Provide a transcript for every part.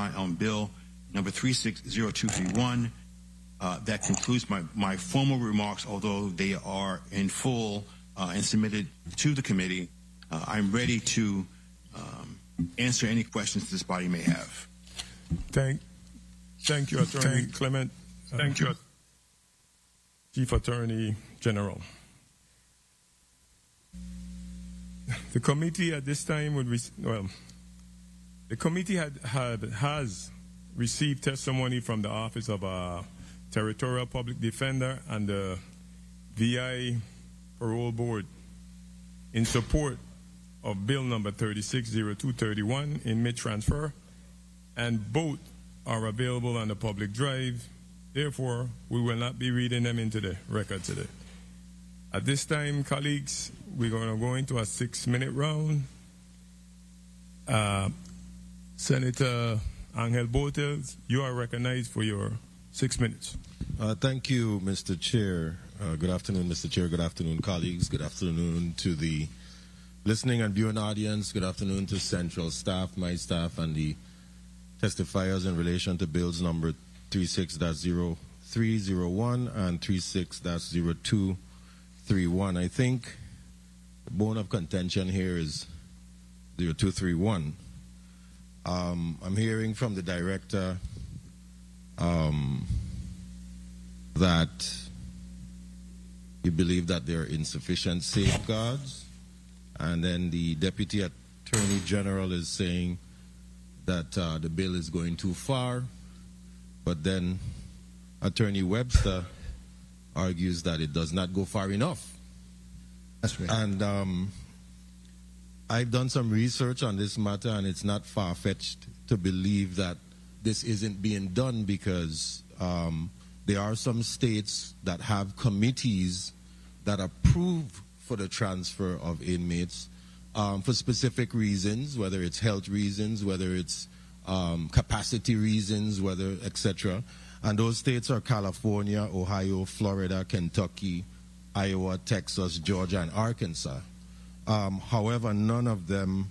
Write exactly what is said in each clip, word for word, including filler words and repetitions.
testify on bill number three six zero two three one. Uh, that concludes my, my formal remarks, although they are in full uh, and submitted to the committee. Uh, I'm ready to um, answer any questions this body may have. Thank, thank you, Attorney Thank, Clement. Thank uh, you. Chief Attorney General. The committee at this time would, well, the committee had, had has received testimony from the Office of a Territorial Public Defender and the V I Parole Board in support of Bill number thirty-six oh two thirty-one, inmate transfer, and both are available on the public drive. Therefore, we will not be reading them into the record today. At this time, colleagues, we're going to go into a six-minute round. Uh, Senator Angel Botes, you are recognized for your six minutes. Uh, thank you, Mister Chair. Uh, good afternoon, Mister Chair. Good afternoon, colleagues. Good afternoon to the listening and viewing audience. Good afternoon to Central staff, my staff, and the testifiers in relation to bills number thirty-six oh three oh one and thirty-six oh two thirty-one. I think the bone of contention here is oh two thirty-one. Um, I'm hearing from the director um, that you believe that there are insufficient safeguards, and then the Deputy Attorney General is saying that uh, the bill is going too far, but then Attorney Webster argues that it does not go far enough. That's right. And um, I've done some research on this matter, and it's not far-fetched to believe that this isn't being done because um, there are some states that have committees that approve for the transfer of inmates um, for specific reasons, whether it's health reasons, whether it's um, capacity reasons, whether et cetera. And those states are California, Ohio, Florida, Kentucky, Iowa, Texas, Georgia, and Arkansas. Um, however, none of them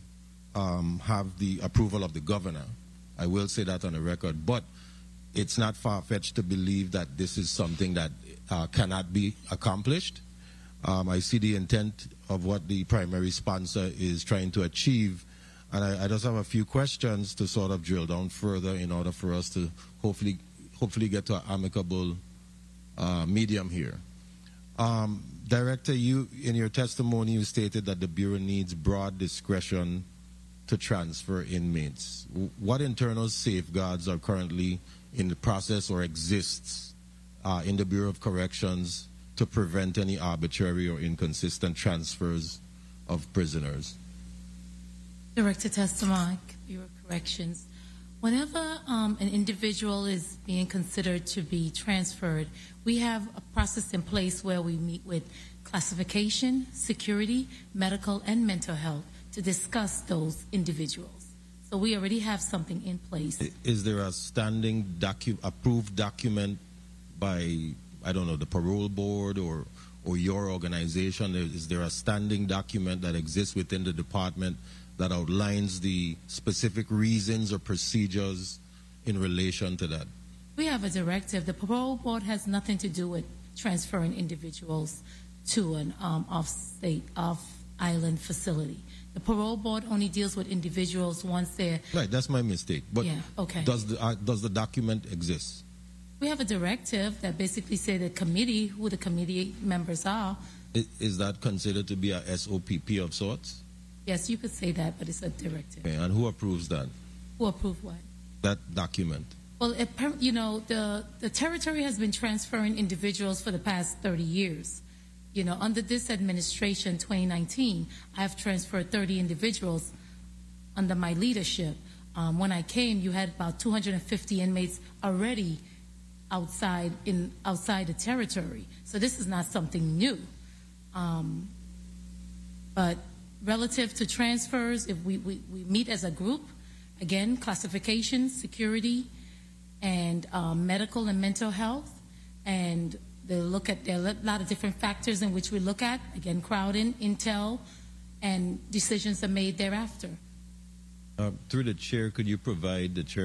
um, have the approval of the governor. I will say that on the record. But it's not far-fetched to believe that this is something that uh, cannot be accomplished. Um, I see the intent of what the primary sponsor is trying to achieve. And I, I just have a few questions to sort of drill down further in order for us to hopefully hopefully get to an amicable uh, medium here. Um, Director, you in your testimony you stated that the Bureau needs broad discretion to transfer inmates. What internal safeguards are currently in the process or exists uh, in the Bureau of Corrections to prevent any arbitrary or inconsistent transfers of prisoners? Director Testamack, Bureau of Corrections. Whenever um, an individual is being considered to be transferred, we have a process in place where we meet with classification, security, medical, and mental health to discuss those individuals. So we already have something in place. Is there a standing docu approved document by, I don't know, the parole board or, or your organization? Is there a standing document that exists within the department that outlines the specific reasons or procedures in relation to that? We have a directive. The parole board has nothing to do with transferring individuals to an um, off-state, off-island facility. The parole board only deals with individuals once they're... Right, that's my mistake. But yeah, okay. does the, uh, does the document exist? We have a directive that basically says the committee, who the committee members are. Is, is that considered to be a S O P P of sorts? Yes, you could say that, but it's a directive. Okay, and who approves that? Who approves what? That document. Well, it, you know, the, the territory has been transferring individuals for the past thirty years. You know, under this administration, twenty nineteen, I've transferred thirty individuals under my leadership. Um, when I came, you had about two hundred fifty inmates already outside in outside the territory. So this is not something new. Um, but relative to transfers, if we, we, we meet as a group, again, classification, security, and um, medical and mental health, and they look at, there are a lot of different factors in which we look at, again, crowding, intel, and decisions are made thereafter. Uh, through the chair, could you provide the chair